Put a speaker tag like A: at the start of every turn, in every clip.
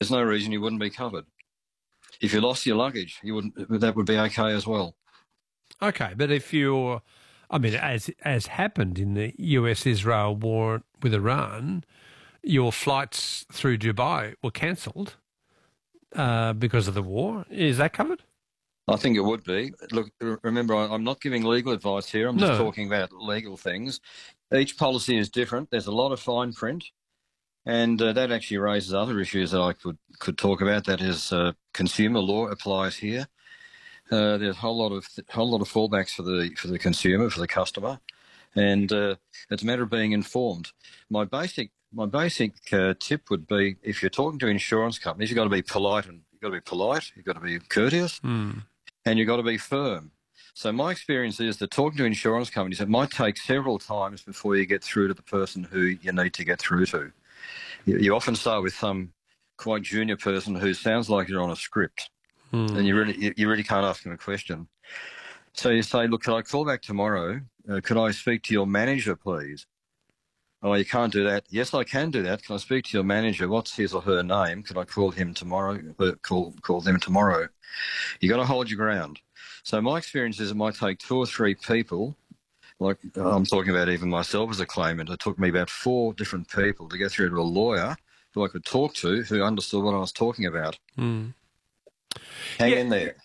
A: there's no reason you wouldn't be covered. If you lost your luggage, that would be okay as well.
B: Okay, but if you're, I mean, as happened in the US-Israel war with Iran, your flights through Dubai were cancelled because of the war. Is that covered?
A: I think it would be. Look, remember, I'm not giving legal advice here. I'm just talking about legal things. Each policy is different. There's a lot of fine print, and that actually raises other issues that I could talk about. That is, consumer law applies here. There's a whole lot of fallbacks for the consumer, for the customer, and it's a matter of being informed. My basic tip would be, if you're talking to insurance companies, you've got to be polite, you've got to be courteous, and you've got to be firm. So my experience is that talking to insurance companies, it might take several times before you get through to the person who you need to get through to. You often start with some quite junior person who sounds like you're on a script, and you really can't ask them a question. So you say, look, could I call back tomorrow? Could I speak to your manager, please? Oh, you can't do that. Yes, I can do that. Can I speak to your manager? What's his or her name? Could I call him tomorrow? Call them tomorrow. You got to hold your ground. So my experience is it might take 2 or 3 people. Like I'm talking about even myself as a claimant. It took me about 4 different people to get through to a lawyer who I could talk to, who understood what I was talking about. Hang in there.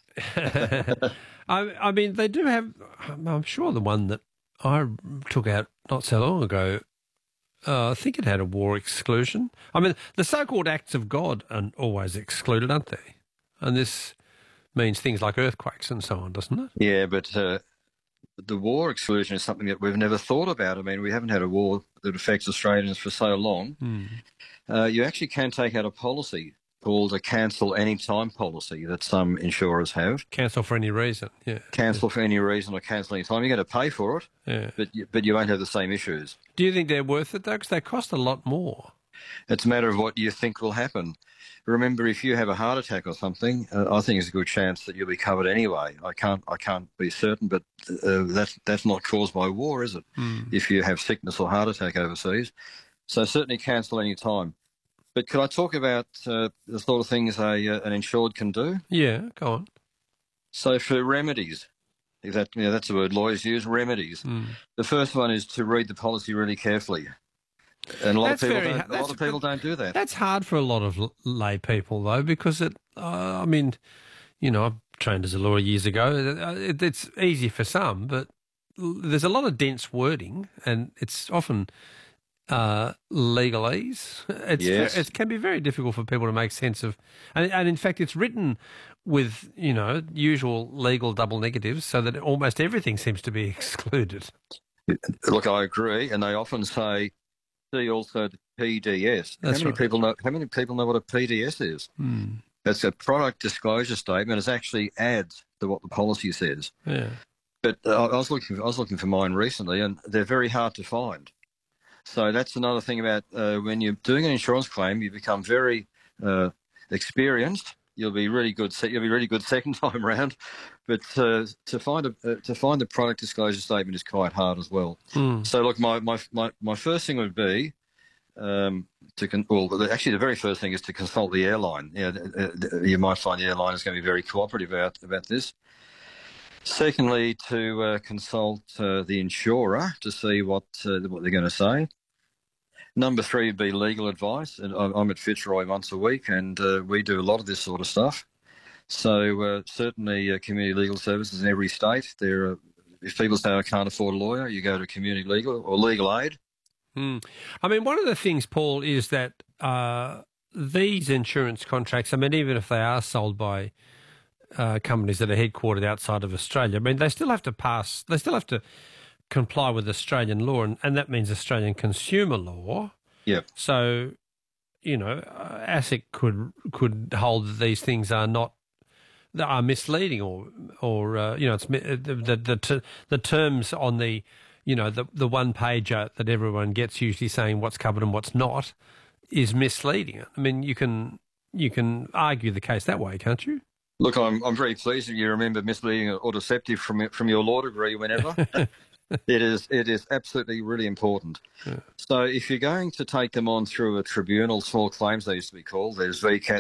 B: I mean, they do have. I'm sure the one that I took out not so long ago, I think it had a war exclusion. I mean, the so-called acts of God are always excluded, aren't they? And this means things like earthquakes and so on, doesn't it?
A: Yeah, but the war exclusion is something that we've never thought about. I mean, we haven't had a war that affects Australians for so long. You actually can take out a policy called a cancel any time policy that some insurers have.
B: Cancel for any reason, yeah.
A: Cancel for any reason or cancel any time. You're going to pay for it, but you won't have the same issues.
B: Do you think they're worth it, though? Because they cost a lot more.
A: It's a matter of what you think will happen. Remember, if you have a heart attack or something, I think there's a good chance that you'll be covered anyway. I can't be certain, but that's not caused by war, is it? If you have sickness or heart attack overseas. So certainly cancel any time. But could I talk about the sort of things an insured can do?
B: Yeah, go on.
A: So for remedies, that's the word lawyers use, remedies. The first one is to read the policy really carefully. And a lot of people don't do that.
B: That's hard for a lot of lay people, though, because I mean, I trained as a lawyer years ago. It's easy for some, but there's a lot of dense wording, and it's often legalese. It can be very difficult for people to make sense of, and in fact, it's written with usual legal double negatives, so that almost everything seems to be excluded.
A: Look, I agree, and they often say, see also the PDS. How many people know what a PDS is? That's a product disclosure statement. It actually adds to what the policy says.
B: Yeah.
A: But I was looking for mine recently, and they're very hard to find. So that's another thing about when you're doing an insurance claim, you become very experienced. You'll be really good. You'll be really good second time around, but to find the product disclosure statement is quite hard as well. So look, my first thing would be actually the very first thing is to consult the airline. You might find the airline is going to be very cooperative about this. Secondly, to consult the insurer to see what they're going to say. Number 3 would be legal advice. And I'm at Fitzroy once a week, and we do a lot of this sort of stuff. So certainly community legal services in every state. If people say, I can't afford a lawyer, you go to community legal or legal aid.
B: I mean, one of the things, Paul, is that these insurance contracts, I mean, even if they are sold by companies that are headquartered outside of Australia, I mean, they still have to comply with Australian law, and that means Australian consumer law.
A: Yeah.
B: So, ASIC could hold that these things are misleading, or it's the terms on the the one pager that everyone gets, usually saying what's covered and what's not, is misleading. I mean, you can argue the case that way, can't you?
A: Look, I'm very pleased that you remember misleading or deceptive from your law degree whenever. It is absolutely really important. Yeah. So if you're going to take them on through a tribunal, small claims they used to be called, there's VCAT,